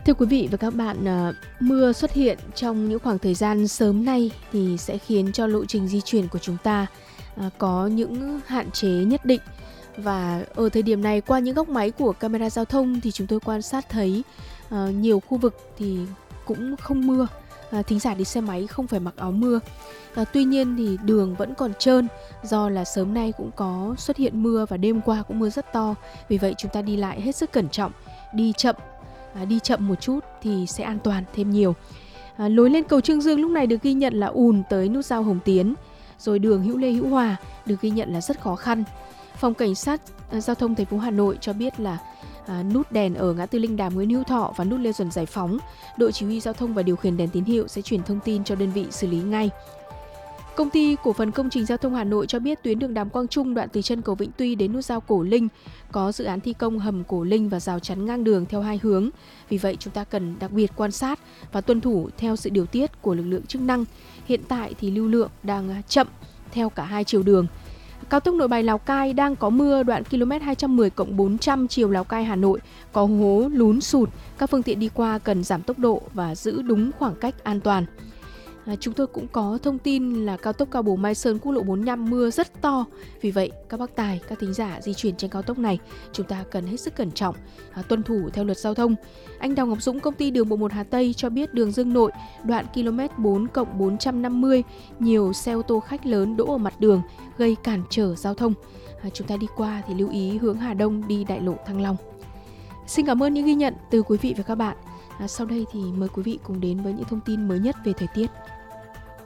Thưa quý vị và các bạn, mưa xuất hiện trong những khoảng thời gian sớm nay thì sẽ khiến cho lộ trình di chuyển của chúng ta có những hạn chế nhất định. Và ở thời điểm này, qua những góc máy của camera giao thông thì chúng tôi quan sát thấy nhiều khu vực thì cũng không mưa. Thính giả đi xe máy không phải mặc áo mưa. Tuy nhiên thì đường vẫn còn trơn do là sớm nay cũng có xuất hiện mưa và đêm qua cũng mưa rất to. Vì vậy chúng ta đi lại hết sức cẩn trọng, đi chậm một chút thì sẽ an toàn thêm nhiều. Lối lên cầu Trương Dương lúc này được ghi nhận là ùn tới nút giao Hồng Tiến, rồi đường Hữu Lê Hữu Hòa được ghi nhận là rất khó khăn. Phòng Cảnh sát Giao thông thành phố Hà Nội cho biết là nút đèn ở ngã tư Linh Đàm Nguyễn Hữu Thọ và nút Lê Duẩn Giải Phóng, đội chỉ huy giao thông và điều khiển đèn tín hiệu sẽ truyền thông tin cho đơn vị xử lý ngay. Công ty Cổ phần Công trình Giao thông Hà Nội cho biết tuyến đường Đàm Quang Trung đoạn từ chân cầu Vĩnh Tuy đến nút giao Cổ Linh có dự án thi công hầm Cổ Linh và rào chắn ngang đường theo hai hướng. Vì vậy chúng ta cần đặc biệt quan sát và tuân thủ theo sự điều tiết của lực lượng chức năng. Hiện tại thì lưu lượng đang chậm theo cả hai chiều đường. Cao tốc Nội Bài Lào Cai đang có mưa, đoạn km 210+400 chiều Lào Cai Hà Nội có hố lún sụt, các phương tiện đi qua cần giảm tốc độ và giữ đúng khoảng cách an toàn. Chúng tôi cũng có thông tin là cao tốc Cao Bồ Mai Sơn quốc lộ 45 mưa rất to. Vì vậy các bác tài, các thính giả di chuyển trên cao tốc này chúng ta cần hết sức cẩn trọng, tuân thủ theo luật giao thông. Anh Đào Ngọc Dũng, công ty đường bộ 1 Hà Tây cho biết đường Dương Nội đoạn km 4+450 nhiều xe ô tô khách lớn đỗ ở mặt đường gây cản trở giao thông. Chúng ta đi qua thì lưu ý hướng Hà Đông đi đại lộ Thăng Long. Xin cảm ơn những ghi nhận từ quý vị và các bạn. Sau đây thì mời quý vị cùng đến với những thông tin mới nhất về thời tiết.